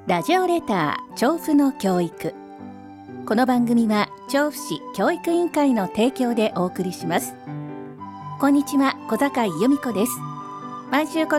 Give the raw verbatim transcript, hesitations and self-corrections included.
ラジオレター調布の教育。この番組は調布市教育委員会の提供でお送りします。こんにちは、小坂井由美子です。毎週こ